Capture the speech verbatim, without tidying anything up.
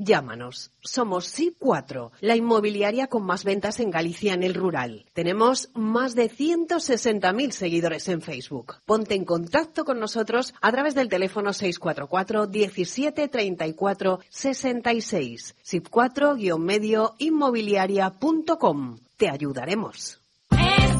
Llámanos. Somos S I P cuatro, la inmobiliaria con más ventas en Galicia en el rural. Tenemos más de ciento sesenta mil seguidores en Facebook. Ponte en contacto con nosotros a través del teléfono seis cuatro cuatro, diecisiete, treinta y cuatro, sesenta y seis. S I P cuatro guion medio inmobiliaria punto com. Te ayudaremos.